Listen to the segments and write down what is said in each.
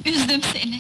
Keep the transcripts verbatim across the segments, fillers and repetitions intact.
Üzdüm seni.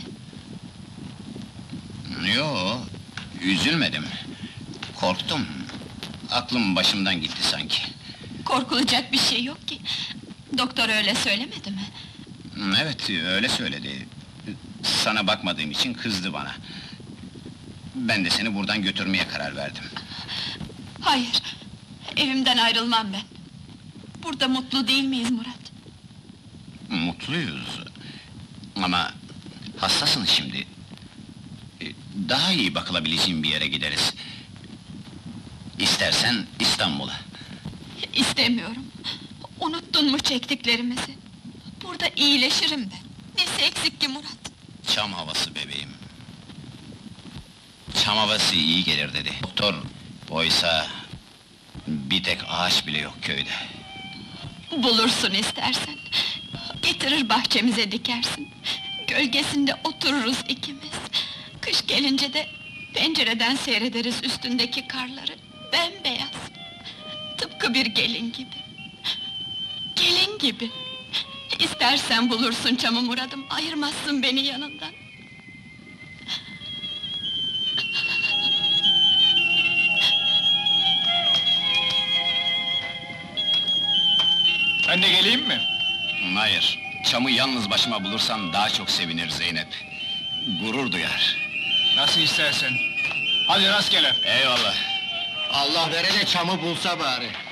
Yo, üzülmedim. Korktum. Aklım başımdan gitti sanki. Korkulacak bir şey yok ki. Doktor öyle söylemedi mi? Evet, öyle söyledi. Sana bakmadığım için kızdı bana. Ben de seni buradan götürmeye karar verdim. Hayır, evimden ayrılmam ben. Burada mutlu değil miyiz Murat? Mutluyuz. Ama hastasın şimdi. Daha iyi bakılabileceğin bir yere gideriz. İstersen İstanbul'a. İstemiyorum. Unuttun mu çektiklerimizi? Burada iyileşirim ben. Nesi eksik ki Murat? Çam havası bebeğim. Çam havası iyi gelir dedi. Doktor, oysa bir tek ağaç bile yok köyde. Bulursun istersen. Getirir bahçemize dikersin. Gölgesinde otururuz ikimiz. Kış gelince de pencereden seyrederiz üstündeki karları. Bembeyaz. Tıpkı bir gelin gibi. Gelin gibi. İstersen bulursun çamı Murad'ım, ayırmazsın beni yanından. Ben de geleyim mi? Hayır, çamı yalnız başıma bulursam daha çok sevinir Zeynep. Gurur duyar. Nasıl istersen. Hadi rastgele. Eyvallah. Allah vere de çamı bulsa bari.